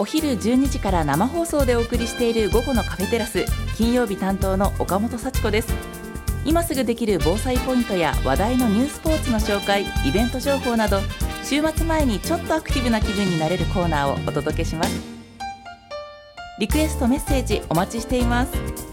お昼12時から生放送でお送りしている午後のカフェテラス、金曜日担当の岡本幸子です。今すぐできる防災ポイントや話題のニュースポーツの紹介、イベント情報など、週末前にちょっとアクティブな気分になれるコーナーをお届けします。リクエストメッセージお待ちしています。